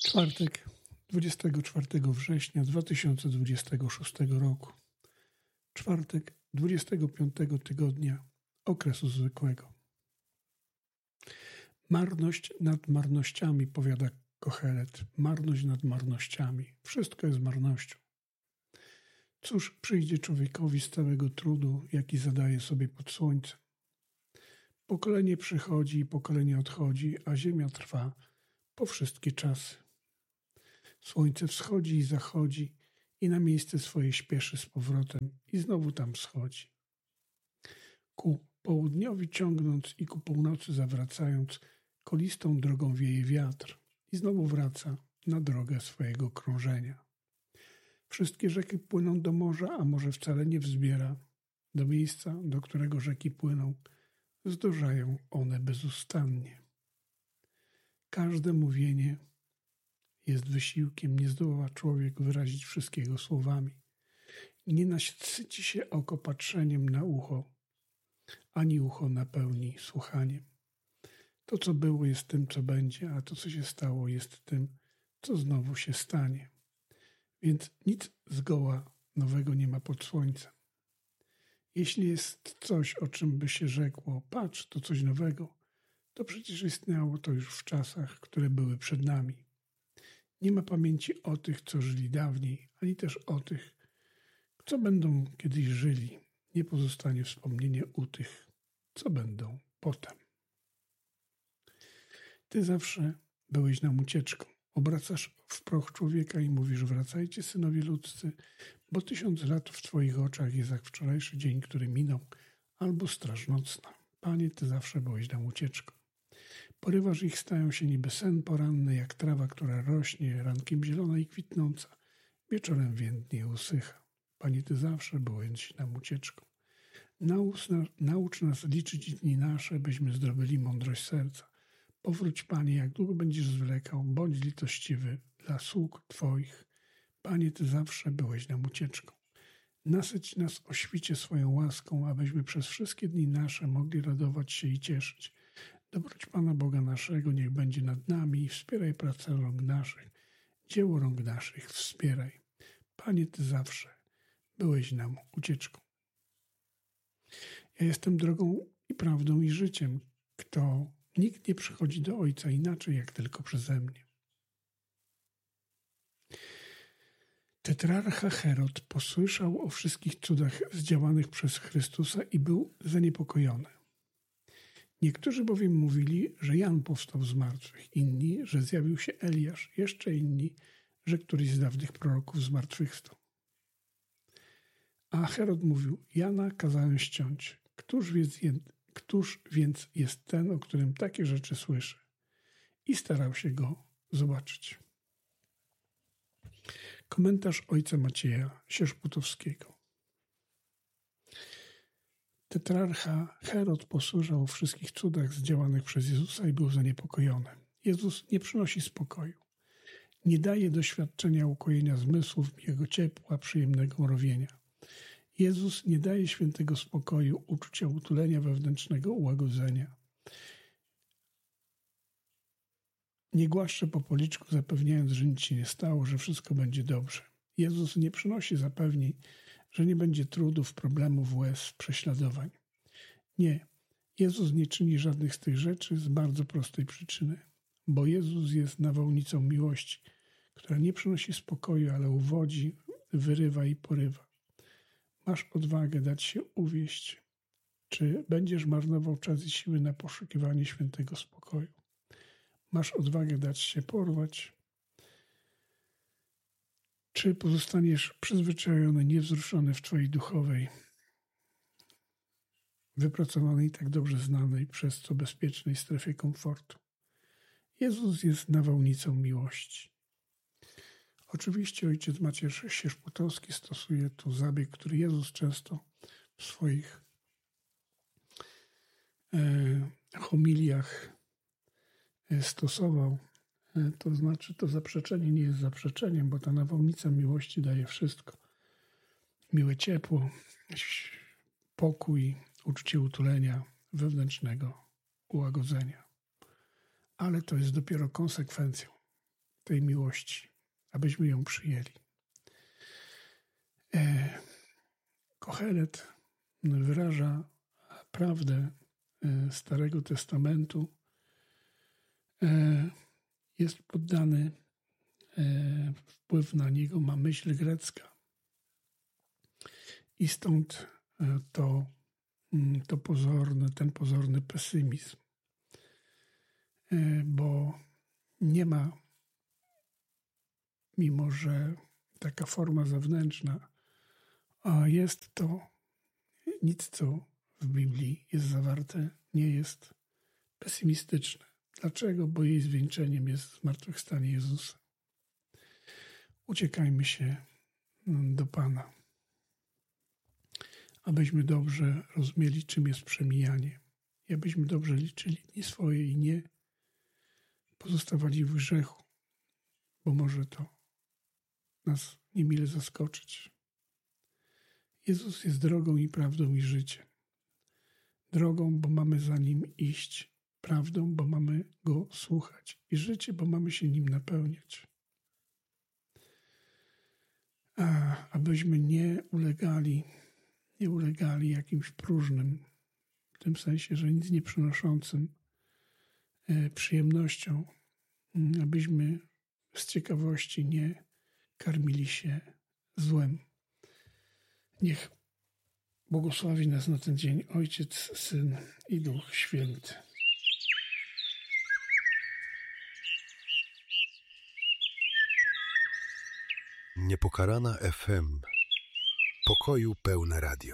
Czwartek, 24 września 2026 roku. Czwartek 25 tygodnia okresu zwykłego. Marność nad marnościami, powiada Kohelet. Marność nad marnościami. Wszystko jest marnością. Cóż przyjdzie człowiekowi z całego trudu, jaki zadaje sobie pod słońcem? Pokolenie przychodzi i pokolenie odchodzi, a ziemia trwa po wszystkie czasy. Słońce wschodzi i zachodzi i na miejsce swoje śpieszy z powrotem i znowu tam schodzi. Ku południowi ciągnąc i ku północy zawracając, kolistą drogą wieje wiatr i znowu wraca na drogę swojego krążenia. Wszystkie rzeki płyną do morza, a morze wcale nie wzbiera. Do miejsca, do którego rzeki płyną, zdążają one bezustannie. Każde mówienie jest wysiłkiem, nie zdoła człowiek wyrazić wszystkiego słowami. Nie nasyci się oko patrzeniem na ucho, ani ucho napełni słuchaniem. To, co było, jest tym, co będzie, a to, co się stało, jest tym, co znowu się stanie. Więc nic zgoła nowego nie ma pod słońcem. Jeśli jest coś, o czym by się rzekło, patrz, to coś nowego, to przecież istniało to już w czasach, które były przed nami. Nie ma pamięci o tych, co żyli dawniej, ani też o tych, co będą kiedyś żyli. Nie pozostanie wspomnienie u tych, co będą potem. Ty zawsze byłeś nam ucieczką. Obracasz w proch człowieka i mówisz: wracajcie, synowie ludzcy, bo 1000 lat w Twoich oczach jest jak wczorajszy dzień, który minął, albo straż nocna. Panie, Ty zawsze byłeś nam ucieczką. Porywasz ich, stają się niby sen poranny, jak trawa, która rośnie, rankiem zielona i kwitnąca, wieczorem więdnie i usycha. Panie, Ty zawsze byłeś nam ucieczką. Naucz nas liczyć dni nasze, byśmy zdobyli mądrość serca. Powróć, Panie, jak długo będziesz zwlekał, bądź litościwy dla sług Twoich. Panie, Ty zawsze byłeś nam ucieczką. Nasyć nas o świcie swoją łaską, abyśmy przez wszystkie dni nasze mogli radować się i cieszyć. Dobroć Pana Boga naszego niech będzie nad nami i wspieraj pracę rąk naszych. Dzieło rąk naszych wspieraj. Panie, Ty zawsze byłeś nam ucieczką. Ja jestem drogą i prawdą i życiem. Nikt nie przychodzi do Ojca inaczej, jak tylko przeze mnie. Tetrarcha Herod posłyszał o wszystkich cudach zdziałanych przez Chrystusa i był zaniepokojony. Niektórzy bowiem mówili, że Jan powstał z martwych, inni, że zjawił się Eliasz, jeszcze inni, że któryś z dawnych proroków zmartwychwstał. A Herod mówił: Jana kazałem ściąć. Któż więc jest ten, o którym takie rzeczy słyszy? I starał się go zobaczyć. Komentarz ojca Macieja Sierzputowskiego. Tetrarcha Herod posłyszał o wszystkich cudach zdziałanych przez Jezusa i był zaniepokojony. Jezus nie przynosi spokoju. Nie daje doświadczenia ukojenia zmysłów, miłego ciepła, przyjemnego mrowienia. Jezus nie daje świętego spokoju, uczucia utulenia, wewnętrznego ułagodzenia. Nie głaszcze po policzku, zapewniając, że nic się nie stało, że wszystko będzie dobrze. Jezus nie przynosi zapewnień, że nie będzie trudów, problemów, łez, prześladowań. Nie, Jezus nie czyni żadnych z tych rzeczy z bardzo prostej przyczyny. Bo Jezus jest nawałnicą miłości, która nie przynosi spokoju, ale uwodzi, wyrywa i porywa. Masz odwagę dać się uwieść? Czy będziesz marnował czas i siły na poszukiwanie świętego spokoju? Masz odwagę dać się porwać? Czy pozostaniesz przyzwyczajony, niewzruszony w Twojej duchowej, wypracowanej, tak dobrze znanej, przez co bezpiecznej strefie komfortu? Jezus jest nawałnicą miłości. Oczywiście ojciec Maciej Sierzputowski stosuje tu zabieg, który Jezus często w swoich homiliach stosował. To znaczy, to zaprzeczenie nie jest zaprzeczeniem, bo ta nawałnica miłości daje wszystko. Miłe ciepło, pokój, uczucie utulenia, wewnętrznego ułagodzenia. Ale to jest dopiero konsekwencją tej miłości, abyśmy ją przyjęli. Kohelet wyraża prawdę Starego Testamentu. Jest poddany, wpływ na niego ma myśl grecka. I stąd ten pozorny pesymizm. Bo nie ma, mimo że taka forma zewnętrzna, a jest to nic, co w Biblii jest zawarte, nie jest pesymistyczne. Dlaczego? Bo jej zwieńczeniem jest zmartwychwstanie Jezusa. Uciekajmy się do Pana, abyśmy dobrze rozumieli, czym jest przemijanie i abyśmy dobrze liczyli dni swoje i nie pozostawali w grzechu, bo może to nas niemile zaskoczyć. Jezus jest drogą i prawdą i życiem. Drogą, bo mamy za Nim iść. Prawdą, bo mamy Go słuchać. I życie, bo mamy się Nim napełniać. Abyśmy nie ulegali jakimś próżnym, w tym sensie, że nic nie przynoszącym przyjemnością, abyśmy z ciekawości nie karmili się złem. Niech błogosławi nas na ten dzień Ojciec, Syn i Duch Święty. Niepokalana FM. Pokoju pełne radio.